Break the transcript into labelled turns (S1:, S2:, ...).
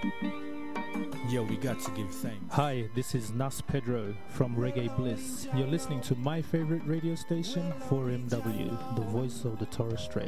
S1: Yeah, we got to give thanks.
S2: Hi, this is Nas Pedro from Reggae Bliss. You're listening to my favorite radio station, 4MW, the voice of the Torres Strait.